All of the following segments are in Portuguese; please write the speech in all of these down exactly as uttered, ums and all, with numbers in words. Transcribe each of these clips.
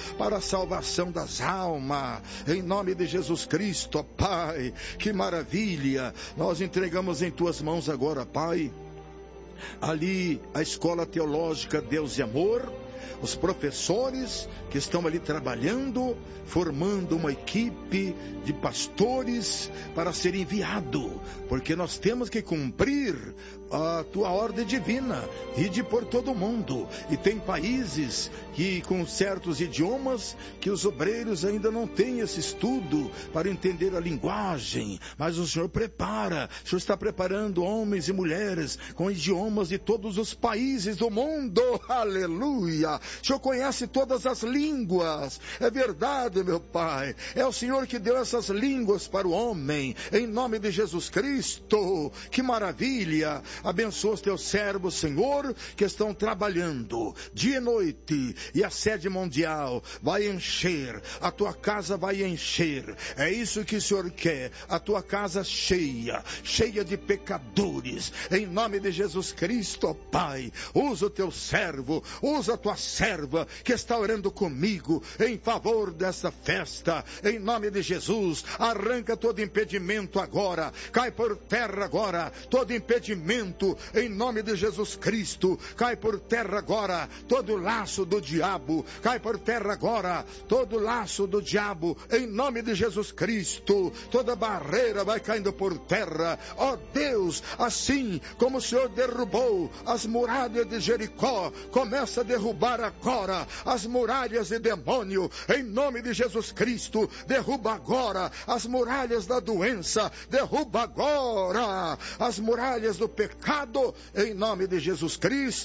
para a salvação das almas, em nome de Jesus Cristo, ó Pai. Que maravilha, nós entregamos em Tuas mãos agora, Pai, ali a Escola Teológica Deus e Amor, os professores que estão ali trabalhando, formando uma equipe de pastores para ser enviado, porque nós temos que cumprir a Tua ordem divina, ide por todo o mundo. E tem países que, com certos idiomas, que os obreiros ainda não têm esse estudo para entender a linguagem, mas o Senhor prepara, o Senhor está preparando homens e mulheres com idiomas de todos os países do mundo, aleluia. O Senhor conhece todas as línguas, é verdade, meu Pai, é o Senhor que deu essas línguas para o homem, em nome de Jesus Cristo. Que maravilha. Abençoa os Teus servos, Senhor, que estão trabalhando dia e noite, e a sede mundial vai encher, a Tua casa vai encher, é isso que o Senhor quer, a Tua casa cheia, cheia de pecadores, em nome de Jesus Cristo, ó Pai. Usa o Teu servo, usa a Tua serva, que está orando comigo, em favor dessa festa, em nome de Jesus. Arranca todo impedimento agora, cai por terra agora, todo impedimento, em nome de Jesus Cristo, cai por terra agora, todo laço do diabo, cai por terra agora, todo laço do diabo, em nome de Jesus Cristo, toda barreira vai caindo por terra, ó Deus, assim como o Senhor derrubou as muralhas de Jericó, começa a derrubar agora as muralhas de demônio, em nome de Jesus Cristo. Derruba agora as muralhas da doença, derruba agora as muralhas do pecado, em nome de Jesus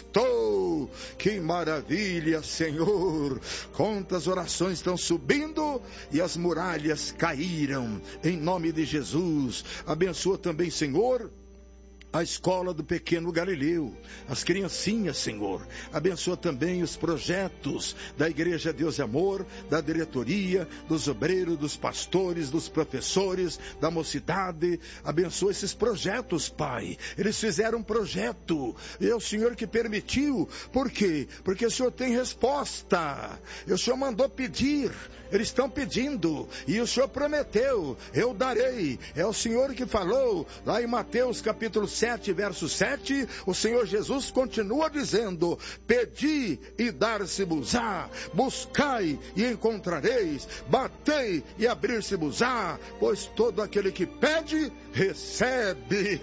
Cristo. Que maravilha, Senhor. Quantas orações estão subindo e as muralhas caíram, em nome de Jesus. Abençoa também, Senhor, a escola do pequeno Galileu, as criancinhas, Senhor. Abençoa também os projetos da Igreja Deus e Amor, da diretoria, dos obreiros, dos pastores, dos professores, da mocidade. Abençoa esses projetos, Pai. Eles fizeram um projeto, e é o Senhor que permitiu. Por quê? Porque o Senhor tem resposta. O Senhor mandou pedir, eles estão pedindo, e o Senhor prometeu, eu darei. É o Senhor que falou, lá em Mateus capítulo sete, verso sete, o Senhor Jesus continua dizendo: pedi e dar-se-vos-á, buscai e encontrareis, batei e abrir-se-vos-á, pois todo aquele que pede, recebe.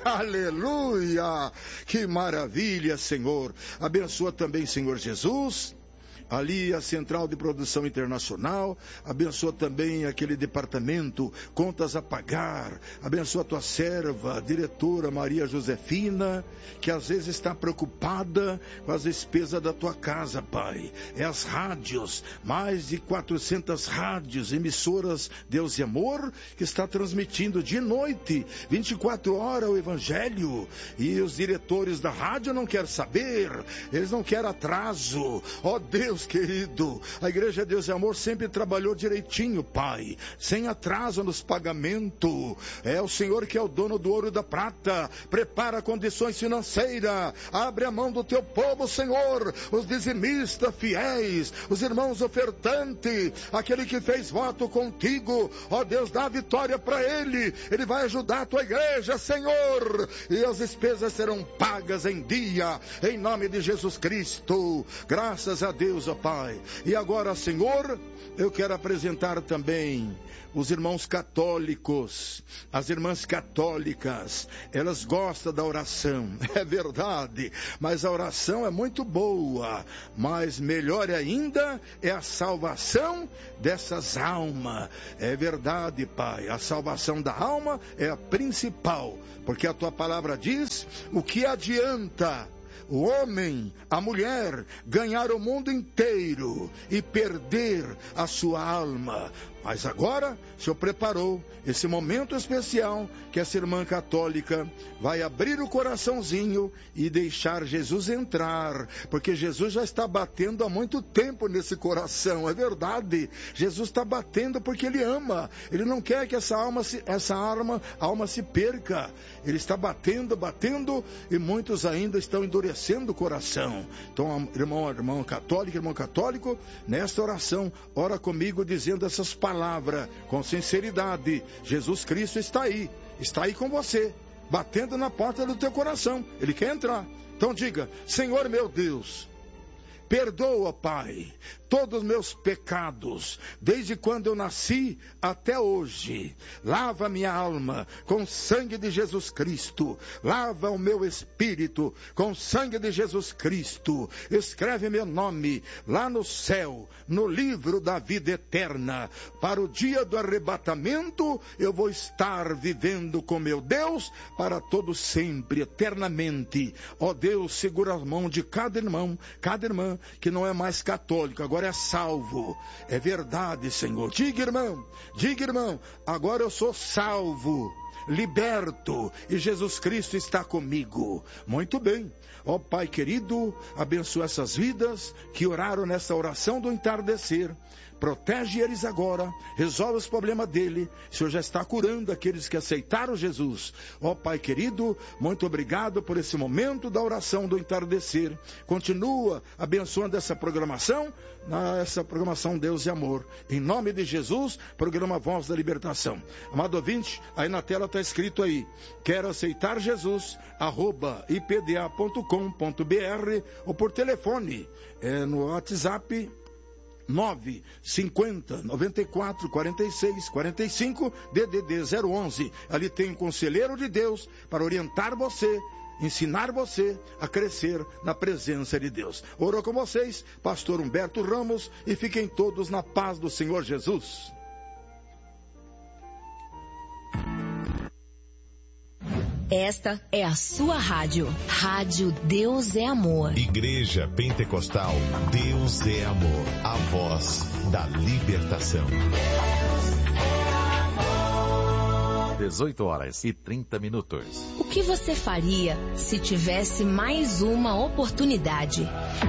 Aleluia! Que maravilha, Senhor. Abençoa também, Senhor Jesus, ali a Central de Produção Internacional. Abençoa também aquele departamento, contas a pagar. Abençoa a tua serva, a diretora Maria Josefina, que às vezes está preocupada com as despesas da tua casa, Pai. É as rádios, mais de quatrocentas rádios, emissoras Deus e Amor, que está transmitindo de noite, vinte e quatro horas o Evangelho. E os diretores da rádio não querem saber, eles não querem atraso. Ó Deus querido, a Igreja Deus e Amor sempre trabalhou direitinho, Pai, sem atraso nos pagamentos. É o Senhor que é o dono do ouro e da prata. Prepara condições financeiras, abre a mão do teu povo, Senhor, os dizimistas fiéis, os irmãos ofertantes, aquele que fez voto contigo. Ó Deus, dá a vitória para ele, ele vai ajudar a tua igreja, Senhor, e as despesas serão pagas em dia, em nome de Jesus Cristo. Graças a Deus, ó Pai. E agora, Senhor, eu quero apresentar também os irmãos católicos, as irmãs católicas. Elas gostam da oração, é verdade, mas a oração é muito boa, mas melhor ainda é a salvação dessas almas. É verdade, Pai, a salvação da alma é a principal, porque a tua palavra diz: o que adianta o homem, a mulher, ganhar o mundo inteiro e perder a sua alma? Mas agora o Senhor preparou esse momento especial que essa irmã católica vai abrir o coraçãozinho e deixar Jesus entrar, porque Jesus já está batendo há muito tempo nesse coração. É verdade, Jesus está batendo porque Ele ama, Ele não quer que essa alma se, essa alma, alma se perca. Ele está batendo, batendo, e muitos ainda estão endurecidos endurecendo o coração. Então, irmão, irmão católico, irmão católico, nesta oração, ora comigo dizendo essas palavras com sinceridade. Jesus Cristo está aí, está aí com você, batendo na porta do teu coração. Ele quer entrar. Então diga: Senhor meu Deus, perdoa, Pai, todos os meus pecados, desde quando eu nasci até hoje. Lava minha alma com o sangue de Jesus Cristo. Lava o meu espírito com o sangue de Jesus Cristo. Escreve meu nome lá no céu, no livro da vida eterna. Para o dia do arrebatamento, eu vou estar vivendo com meu Deus para todo sempre, eternamente. Ó Deus, segura a mão de cada irmão, cada irmã que não é mais católico, agora é salvo. É verdade, Senhor. Diga, irmão, diga, irmão, agora eu sou salvo, liberto, e Jesus Cristo está comigo. Muito bem. Ó Pai querido, abençoa essas vidas que oraram nessa oração do entardecer. Protege eles agora, resolve os problemas dele. O Senhor já está curando aqueles que aceitaram Jesus. Ó Pai querido, muito obrigado por esse momento da oração do entardecer. Continua abençoando essa programação, essa programação Deus e Amor. Em nome de Jesus, programa Voz da Libertação. Amado ouvinte, aí na tela está escrito aí: quero aceitar Jesus, arroba i p d a ponto com ponto b r, ou por telefone, é, no WhatsApp, nove cinquenta, noventa e quatro, quarenta e seis, quarenta e cinco, D D D zero onze. Ali tem um conselheiro de Deus para orientar você, ensinar você a crescer na presença de Deus. Orou com vocês, pastor Humberto Ramos, e fiquem todos na paz do Senhor Jesus. Esta é a sua rádio. Rádio Deus é Amor. Igreja Pentecostal Deus é Amor. A voz da libertação. dezoito horas e trinta minutos. O que você faria se tivesse mais uma oportunidade?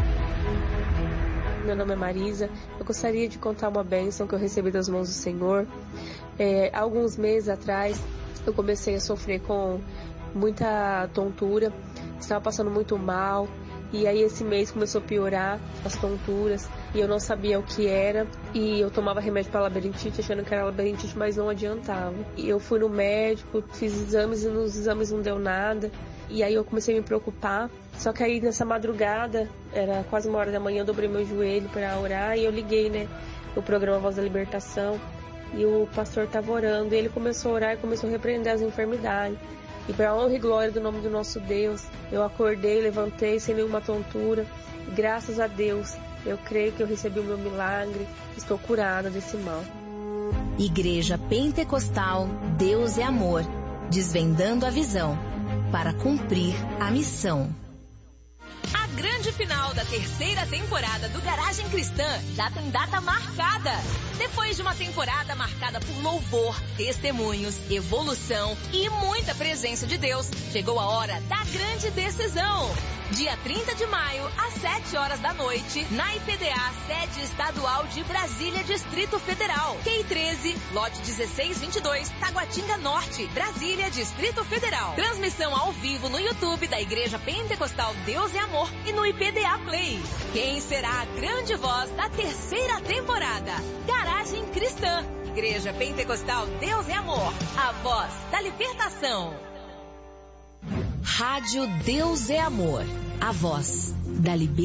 Meu nome é Marisa. Eu gostaria de contar uma bênção que eu recebi das mãos do Senhor. É, alguns meses atrás, eu comecei a sofrer com muita tontura, estava passando muito mal, e aí esse mês começou a piorar as tonturas, e eu não sabia o que era, e eu tomava remédio para labirintite, achando que era labirintite, mas não adiantava. E eu fui no médico, fiz exames, e nos exames não deu nada, e aí eu comecei a me preocupar. Só que aí nessa madrugada, era quase uma hora da manhã, eu dobrei meu joelho para orar, e eu liguei, né, o programa Voz da Libertação, e o pastor estava orando, e ele começou a orar e começou a repreender as enfermidades. E para a honra e glória do nome do nosso Deus, eu acordei, levantei sem nenhuma tontura. E graças a Deus, eu creio que eu recebi o meu milagre. Estou curada desse mal. Igreja Pentecostal Deus é Amor, desvendando a visão para cumprir a missão. A grande final da terceira temporada do Garagem Cristã já tem data marcada. Depois de uma temporada marcada por louvor, testemunhos, evolução e muita presença de Deus, chegou a hora da grande decisão. Dia trinta de maio, às sete horas da noite, na I P D A, sede estadual de Brasília, Distrito Federal. Q treze, lote dezesseis vinte e dois, Taguatinga Norte, Brasília, Distrito Federal. Transmissão ao vivo no YouTube da Igreja Pentecostal Deus é Amor e no I P D A Play. Quem será a grande voz da terceira temporada? Garagem Cristã. Igreja Pentecostal Deus é Amor. A voz da libertação. Rádio Deus é Amor. A voz da libertação.